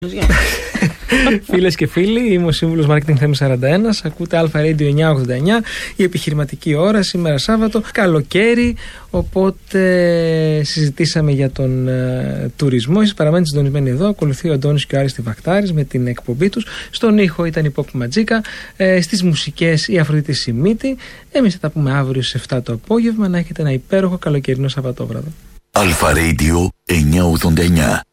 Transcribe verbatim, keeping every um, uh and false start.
Φίλες και φίλοι, είμαι ο Σύμβουλος Marketing Θέμης σαράντα ένα. Ακούτε Alpha Radio εννιακόσια ογδόντα εννιά, η επιχειρηματική ώρα, σήμερα Σάββατο, καλοκαίρι. Οπότε συζητήσαμε για τον ε, τουρισμό. Εσείς παραμένετε συντονισμένοι εδώ. Ακολουθεί ο Αντώνης και ο Άρης Βακτάρης με την εκπομπή τους. Στον ήχο ήταν η Pop Ματζίκα. Ε, στις μουσικές η Αφροδίτη Σιμίτη. Εμείς θα τα πούμε αύριο στις εφτά το απόγευμα. Να έχετε ένα υπέροχο καλοκαιρινό Σαββατόβραδο. Alpha Radio εννιακόσια ογδόντα εννιά.